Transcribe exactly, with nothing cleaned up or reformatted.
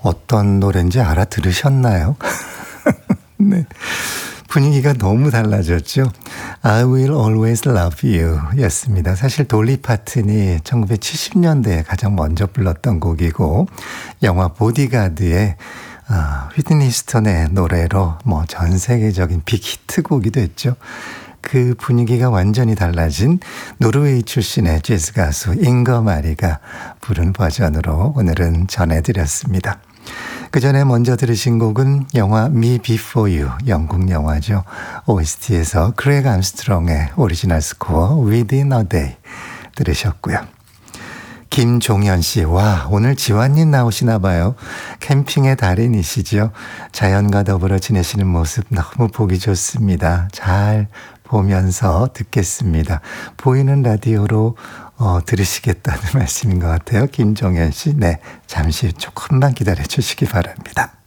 어떤 노래인지 알아들으셨나요? 네. 분위기가 너무 달라졌죠. I will always love you 였습니다. 사실 돌리 파튼이 천구백칠십 년대에 가장 먼저 불렀던 곡이고 영화 보디가드의 어, 휘트니 휴스턴의 노래로 뭐 전 세계적인 빅히트곡이 됐죠. 그 분위기가 완전히 달라진 노르웨이 출신의 재즈 가수 잉거 마리가 부른 버전으로 오늘은 전해드렸습니다. 그 전에 먼저 들으신 곡은 영화 Me Before You, 영국 영화죠. 오에스티에서 크레이그 암스트롱의 오리지널 스코어 Within a Day 들으셨고요. 김종현 씨, 와, 오늘 지환님 나오시나 봐요. 캠핑의 달인이시죠. 자연과 더불어 지내시는 모습 너무 보기 좋습니다. 잘 보면서 듣겠습니다. 보이는 라디오로 어, 들으시겠다는 말씀인 것 같아요. 김종현 씨, 네, 잠시 조금만 기다려 주시기 바랍니다.